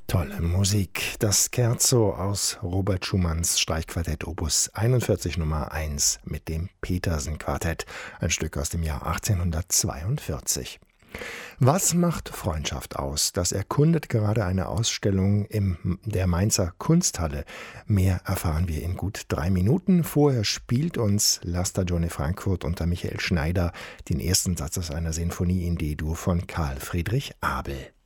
Tolle Musik. Das Scherzo aus Robert Schumanns Streichquartett Opus 41 Nummer 1 mit dem Petersen-Quartett, ein Stück aus dem Jahr 1842. Was macht Freundschaft aus? Das erkundet gerade eine Ausstellung in der Mainzer Kunsthalle. Mehr erfahren wir in gut 3 Minuten. Vorher spielt uns La Stagione Frankfurt unter Michael Schneider den ersten Satz aus einer Sinfonie in D-Dur von Karl Friedrich Abel.